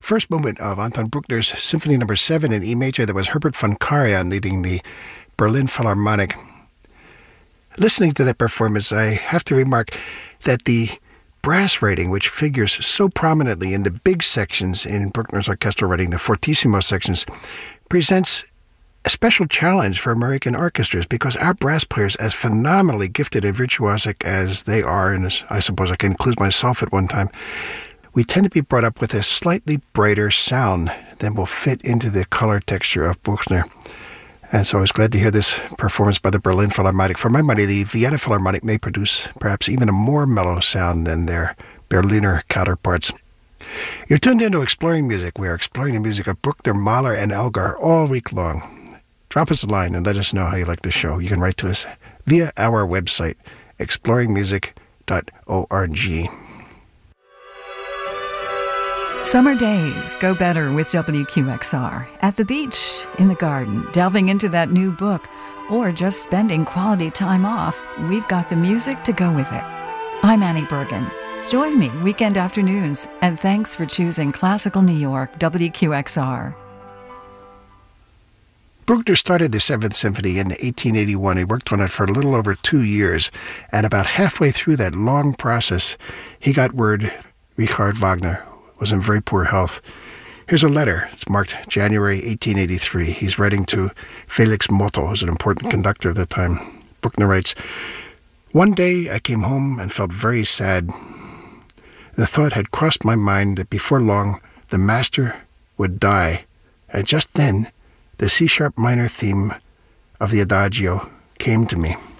first movement of Anton Bruckner's Symphony No. 7 in E major. That was Herbert von Karajan leading the Berlin Philharmonic. Listening to that performance, I have to remark that the brass writing, which figures so prominently in the big sections in Bruckner's orchestral writing, the fortissimo sections, presents a special challenge for American orchestras because our brass players, as phenomenally gifted and virtuosic as they are, and as I suppose I can include myself at one time, we tend to be brought up with a slightly brighter sound than will fit into the color texture of Bruckner. And so I was glad to hear this performance by the Berlin Philharmonic. For my money, the Vienna Philharmonic may produce perhaps even a more mellow sound than their Berliner counterparts. You're tuned into Exploring Music. We are exploring the music of Bruckner, Mahler, and Elgar all week long. Drop us a line and let us know how you like the show. You can write to us via our website, exploringmusic.org. Summer days go better with WQXR. At the beach, in the garden, delving into that new book, or just spending quality time off, we've got the music to go with it. I'm Annie Bergen. Join me weekend afternoons, and thanks for choosing Classical New York, WQXR. Bruckner started the Seventh Symphony in 1881. He worked on it for a little over 2 years, and about halfway through that long process, he got word Richard Wagner was in very poor health. Here's a letter. It's marked January 1883. He's writing to Felix Mottl, who's an important conductor of that time. Bruckner writes, "One day I came home and felt very sad. The thought had crossed my mind that before long the master would die, and just then the C-sharp minor theme of the Adagio came to me.